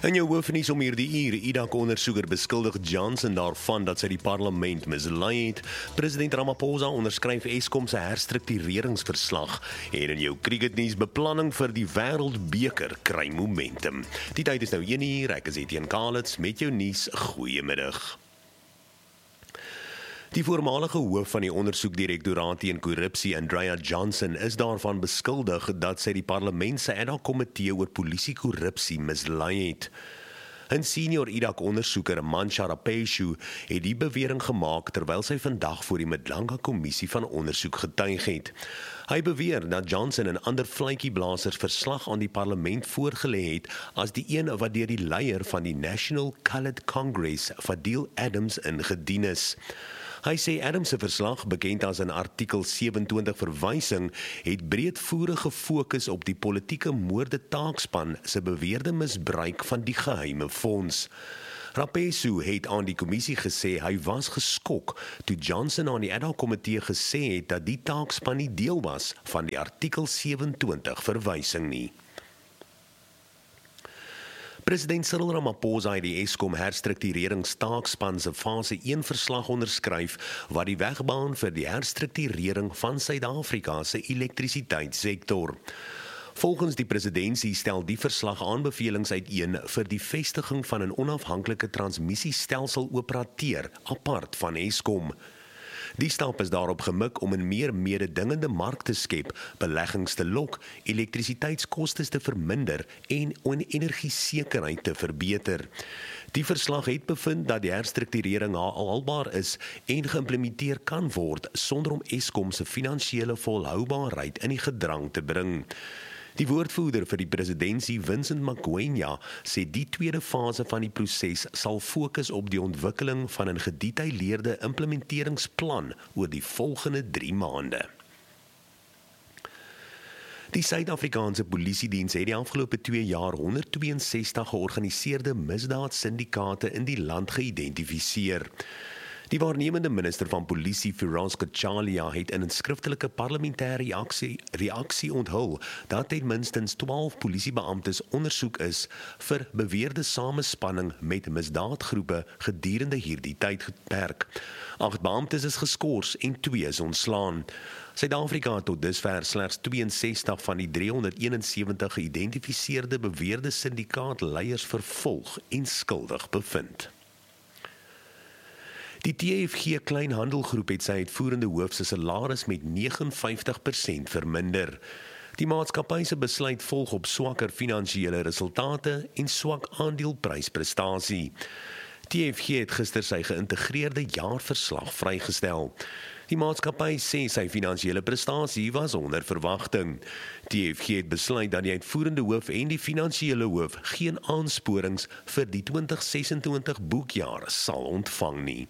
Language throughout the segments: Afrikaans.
In jou hoofnuus om hierdie uur, IDAC-ondersoeker beskuldig Johnson daarvan dat sy die parlement mislei het. President Ramaphosa onderskryf Eskom se herstruktureringsverslag en in jou cricketnuus beplanning vir die Wêreldbeker kry momentum. Die tyd is nou 1 uur, ek is Etienne Kalitz met jou nuus. Goeiemiddag. Die voormalige hoof van die ondersoekdirektoraat teen korrupsie, Andrea Johnson, is daarvan beskuldig dat sy die parlement se ad hoc komitee oor polisie-korrupsie mislei het. 'n senior IDAC-ondersoeker, Mancha Rapeshu, het die bewering gemaak terwyl sy vandag voor die Madlanga-kommissie van ondersoek getuig het. Hy beweer dat Johnson en ander fluitjieblassers verslag aan die parlement voorgelê het as die een wat deur die leier van die National Coloured Congress, Fadil Adams, ingedien is. Hy sê Adams se verslag, bekend as 'n artikel 27 verwysing, het breedvoerig gefokus op die politieke moorde taakspan se beweerde misbruik van die geheime fonds. Rapesu het aan die kommissie gesê hy was geskok toe Johnson aan die ad hoc komitee gesê het dat die taakspan nie deel was van die artikel 27 verwysing nie. President Cyril Ramaphosa het die Eskom herstruktureringstaakspan se fase 1 verslag onderskryf wat die weg baan vir die herstrukturering van Suid-Afrika se elektrisiteitssektor. Volgens die presidentsie stel die verslag aanbevelings uiteen vir die vestiging van 'n onafhanklike transmissiestelsel-operateur apart van Eskom. Die stap is daarop gemik om 'n meer mededingende mark te skep, beleggings te lok, elektrisiteitskostes te verminder en energiesekerheid te verbeter. Die verslag het bevind dat die herstrukturering haalbaar is en geïmplementeer kan word sonder om Eskom se finansiële volhoubaarheid in die gedrang te bring. Die woordvoerder vir die presidentsie, Vincent Magwenya, sê die tweede fase van die proses sal fokus op die ontwikkeling van 'n gedetailleerde implementeringsplan oor die volgende 3 maande. Die Suid-Afrikaanse Polisiediens het die afgelope 2 jaar 162 georganiseerde misdaadsyndikaate in die land geïdentifiseer. Die waarnemende minister van Polisie, Firoz Kachalia, het in 'n skriftelike parlementêre reaksie onthul dat ten minstens 12 polisiebeamptes ondersoek is vir beweerde samespanning met misdaadgroepe gedurende hierdie tydperk. 8 beamptes is geskort en 2 is ontslaan. Suid-Afrika het tot dusver slegs 62 van die 371 geïdentifiseerde beweerde syndikaatleiers vervolg en skuldig bevind. Die TFG Kleinhandelgroep het sy uitvoerende hoof se salaris met 59% verminder. Die maatskappy se besluit volg op swakker finansiële resultate en swak aandeleprysprestasie. TFG het gister sy geïntegreerde jaarverslag vrygestel. Die maatskappy sê sy finansiële prestasie was onder verwagting. TFG het besluit dat die uitvoerende hoof en die finansiële hoof geen aansporings vir die 2026 boekjaar sal ontvang nie.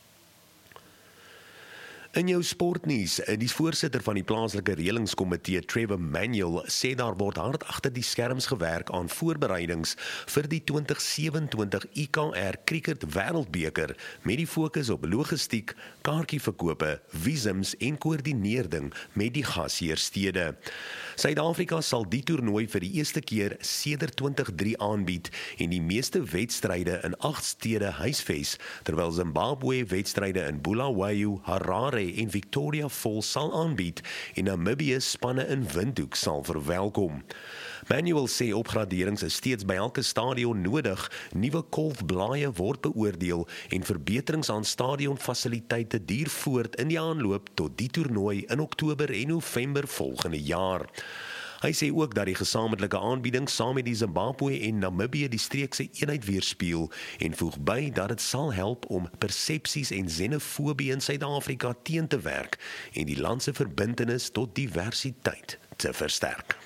In jou sportnuus, die voorsitter van die plaaslike reëlingskomitee, Trevor Manuel, sê daar word hard agter die skerms gewerk aan voorbereidings vir die 2027 IKR Cricket Wêreldbeker met die fokus op logistiek, kaartjieverkope, visums en koördinering met die gasheerstede. Suid-Afrika sal die toernooi vir die eerste keer sedert 2003 aanbied en die meeste wedstryde in 8 stede huisves, terwyl Zimbabwe wedstryde in Bulawayo, Harare en Victoria Falls sal aanbied en Namibië spanne in Windhoek sal verwelkom. Manuel sê opgraderings is steeds by elke stadion nodig, nuwe kolfblaaie word beoordeel en verbeterings aan stadionfasiliteite duur voort in die aanloop tot die toernooi in Oktober en November volgende jaar. Hy sê ook dat die gesamentlike aanbieding saam met die Zimbabwe en Namibië die streekse eenheid weerspieël en voeg by dat dit sal help om persepsies en xenofobie in Suid-Afrika teen te werk en die land se verbintenis tot diversiteit te versterk.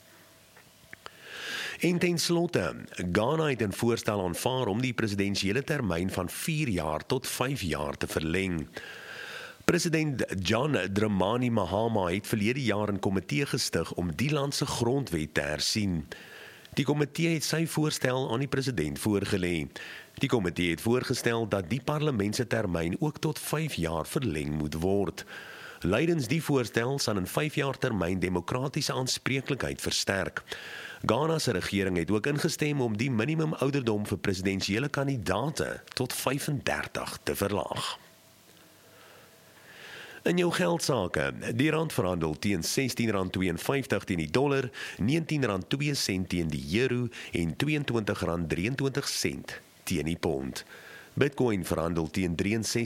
En ten slotte, Ghana het 'n voorstel aanvaar om die presidensiële termyn van 4 jaar tot 5 jaar te verleng. President John Dramani Mahama het verlede jaar 'n komitee gestig om die land se grondwet te hersien. Die komitee het sy voorstel aan die president voorgelê. Die komitee het voorgestel dat die parlement se termyn ook tot 5 jaar verleng moet word. Lydens die voorstel sal in 5 jaar termyn demokratiese aanspreeklikheid versterk. Ghana se regering het ook ingestem om die minimum ouderdom vir presidensiële kandidaate tot 35 te verlaag. In jou geldsaake, die rand verhandel teen R16.52 teen die dollar, R19.02 teen die euro en R22.23 teen die pond. Bitcoin verhandel teen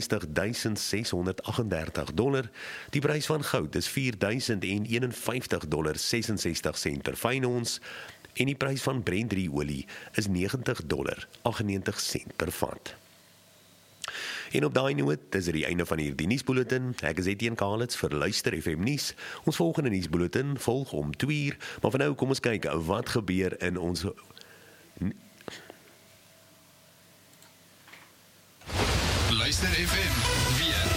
$63,638. Die prys van goud is $4,051,66 per fyn ons en die prys van Brent olie is $90,98 per vat. En op daai noot is dit die einde van hierdie nuusbulletin. Ek is Etienne Kalitz vir Luister FM nuus. Ons volgende nuusbulletin volg om 2:00, maar vir nou kom ons kyk wat gebeur in ons Luister FM weer.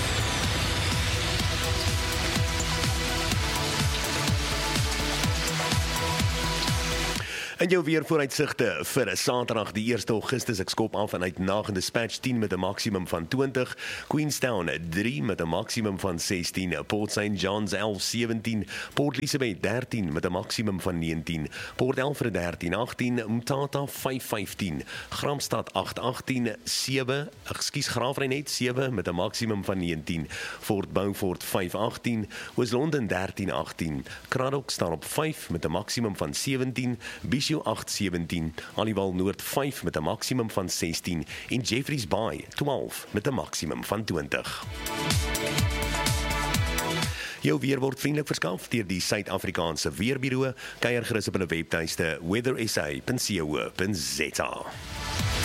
En jou weervooruitsigte vir Saterdag die 1 Augustus, ek skop af vanuit Nagende Dispatch 10 met 'n maksimum van 20, Queenstown 3 met 'n maksimum van 16, Port St. John's 11-17, Port Elizabeth 13 met 'n maksimum van 19, Port Alfred 13-18, Mthatha 5-15, Gramstad 8-18, Graafrenet 7 met 'n maksimum van 19, Fort Beaufort 5-18, Oos-London 13-18, Cradock staan op 5 met 'n maksimum van 17, 8-17, Aliwal Noord 5 met 'n maksimum van 16 en Jeffreys Bay 12 met 'n maksimum van 20. Jou weer word vriendelik verskaf deur die Suid-Afrikaanse Weerbureau. Kuier gerus op hulle webtuiste weathersa.co.za.